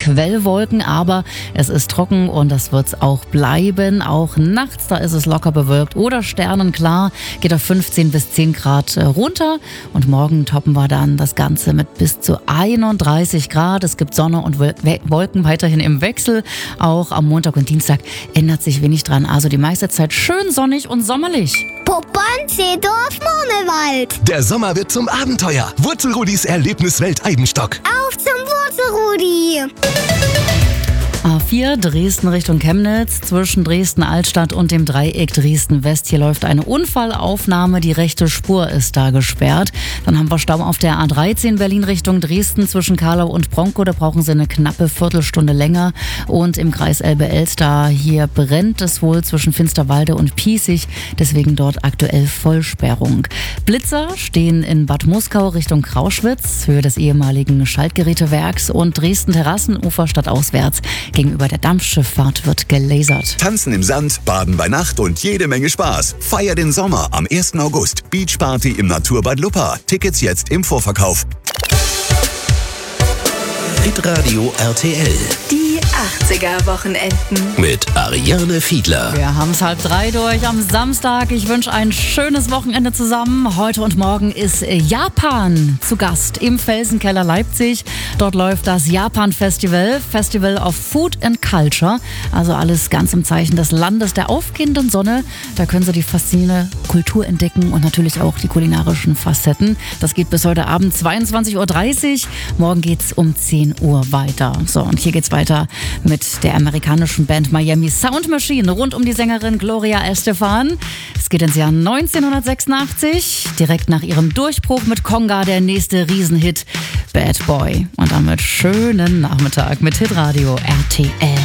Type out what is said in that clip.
Quellwolken, aber es ist trocken und das wird es auch bleiben. Auch nachts, da ist es locker bewölkt oder sternenklar, geht auf 15 bis 10 Grad runter. Und morgen toppen wir dann das Ganze mit bis zu 31 Grad. Es gibt Sonne und Wolken weiterhin im Wechsel. Auch am Montag und Dienstag ändert sich wenig dran. Also die meiste Zeit schön sonnig und sommerlich. Poppern, Seedorf, Murmelwald. Der Sommer wird zum Abenteuer. Wurzelrudis Erlebniswelt Eibenstock. Auf zum Wurzelrudi. A4 Dresden Richtung Chemnitz, zwischen Dresden-Altstadt und dem Dreieck Dresden-West. Hier läuft eine Unfallaufnahme, die rechte Spur ist da gesperrt. Dann haben wir Stau auf der A13 Berlin Richtung Dresden zwischen Karlau und Bronkow. Da brauchen Sie eine knappe Viertelstunde länger. Und im Kreis Elbe-Elster, hier brennt es wohl zwischen Finsterwalde und Piesig. Deswegen dort aktuell Vollsperrung. Blitzer stehen in Bad Muskau Richtung Krauschwitz, Höhe des ehemaligen Schaltgerätewerks. Und Dresden-Terrassenufer stadtauswärts gegenüber der Dampfschifffahrt wird gelasert. Tanzen im Sand, Baden bei Nacht und jede Menge Spaß. Feier den Sommer am 1. August. Beachparty im Naturbad Luppa. Tickets jetzt im Vorverkauf. Hitradio RTL. Die 80er-Wochenenden. Mit Ariane Fiedler. Wir haben es 2:30 durch am Samstag. Ich wünsche ein schönes Wochenende zusammen. Heute und morgen ist Japan zu Gast im Felsenkeller Leipzig. Dort läuft das Japan-Festival, Festival of Food and Culture. Also alles ganz im Zeichen des Landes der aufgehenden Sonne. Da können Sie die faszinierende Kultur entdecken und natürlich auch die kulinarischen Facetten. Das geht bis heute Abend 22:30 Uhr. Morgen geht's um 10 Uhr weiter. So, und hier geht's weiter mit der amerikanischen Band Miami Sound Machine rund um die Sängerin Gloria Estefan. Es geht ins Jahr 1986, direkt nach ihrem Durchbruch mit Conga, der nächste Riesenhit Bad Boy. Und damit schönen Nachmittag mit Hitradio RTL.